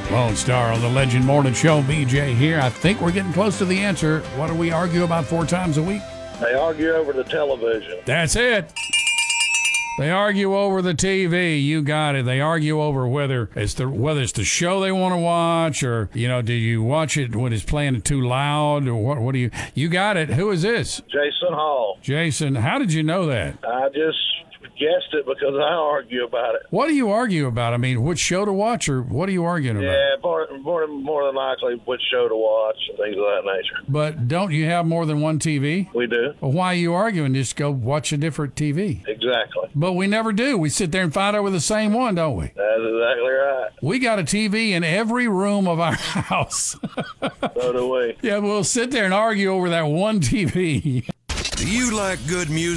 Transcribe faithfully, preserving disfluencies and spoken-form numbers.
Lone Star on the Legend Morning Show. B J here. I think we're getting close to the answer. What do we argue about four times a week? They argue over the television. That's it. They argue over the T V. You got it. They argue over whether it's the whether it's the show they want to watch, or you know, do you watch it when it's playing too loud, or what? What do you? You got it. Who is this? Jason Hall. Jason. How did you know that? I just guessed it because I argue about it. What do you argue about? I mean, which show to watch, or what are you arguing about? Yeah, more, more, more than likely which show to watch and things of that nature. But don't you have more than one T V? We do. Well, why are you arguing? Just go watch a different T V. Exactly. But we never do. We sit there and fight over the same one, don't we? That's exactly right. We got a T V in every room of our house. So do we. Yeah, we'll sit there and argue over that one T V. Do you like good music?